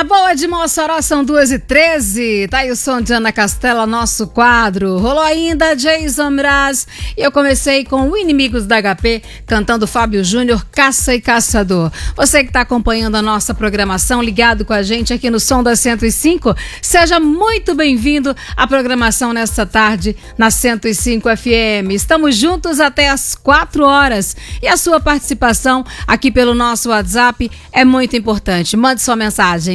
Na boa de Mossoró são 2h13, tá aí o som de Ana Castela, nosso quadro. Rolou ainda Jason Mraz e eu comecei com o Inimigos da HP, cantando Fábio Júnior, Caça e Caçador. Você que está acompanhando a nossa programação, ligado com a gente aqui no Som da 105, seja muito bem-vindo à programação nesta tarde na 105 FM. Estamos juntos até às 4 horas e a sua participação aqui pelo nosso WhatsApp é muito importante. Mande sua mensagem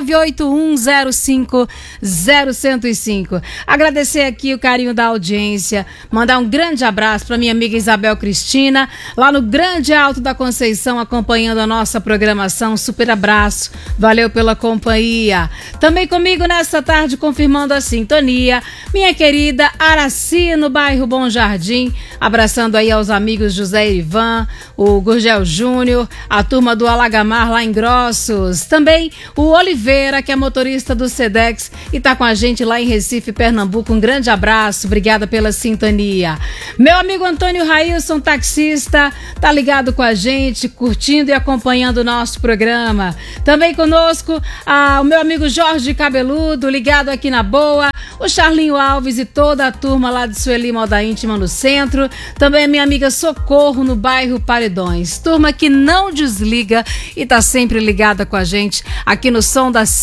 981050105. Agradecer aqui o carinho da audiência, mandar um grande abraço para minha amiga Isabel Cristina, lá no Grande Alto da Conceição, acompanhando a nossa programação. Super abraço, valeu pela companhia. Também comigo nesta tarde, confirmando a sintonia, minha querida Araci, no bairro Bom Jardim, abraçando aí aos amigos José Ivan, o Gurgel Júnior, a turma do Alagamar lá em Grossos, também o Oliveira, que é motorista do Sedex e tá com a gente lá em Recife, Pernambuco. Um grande abraço, obrigada pela sintonia. Meu amigo Antônio Railson, taxista, tá ligado com a gente, curtindo e acompanhando o nosso programa. Também conosco o meu amigo Jorge Cabeludo, ligado aqui na boa, o Charlinho Alves e toda a turma lá de Sueli Moda Íntima no centro. Também a minha amiga Socorro, no bairro Paredões. Turma que não desliga e tá sempre ligada com a gente aqui no som da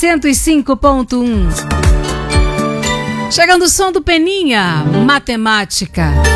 105.1. Chegando o som do Peninha, Matemática.